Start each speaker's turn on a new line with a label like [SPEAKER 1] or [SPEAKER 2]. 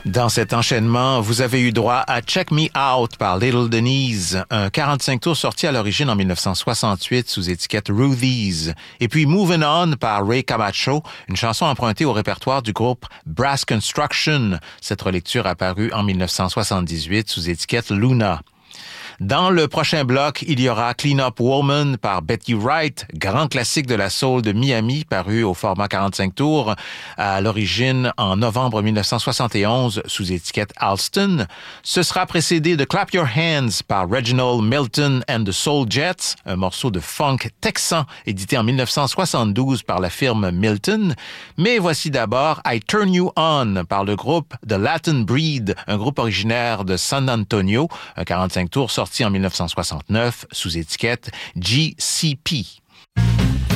[SPEAKER 1] Dans cet enchaînement, vous avez eu droit à Check Me Out par Little Denise, un 45 tours sorti à l'origine en 1968 sous étiquette Ruthie's. Et puis Moving On par Ray Camacho, une chanson empruntée au répertoire du groupe Brass Construction. Cette relecture apparue en 1978 sous étiquette Luna. Dans le prochain bloc, il y aura Clean Up Woman par Betty Wright, grand classique de la soul de Miami, paru au format 45 tours, à l'origine en novembre 1971 sous étiquette Alston. Ce sera précédé de Clap Your Hands par Reginald Milton and the Soul Jets, un morceau de funk texan édité en 1972 par la firme Milton. Mais voici d'abord I Turn You On par le groupe The Latin Breed, un groupe originaire de San Antonio, un 45 tours sorti en 1969 sous étiquette GCP.